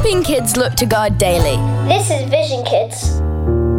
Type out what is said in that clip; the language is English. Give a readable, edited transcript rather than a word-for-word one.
helping kids look to God daily. This is Vision Kids.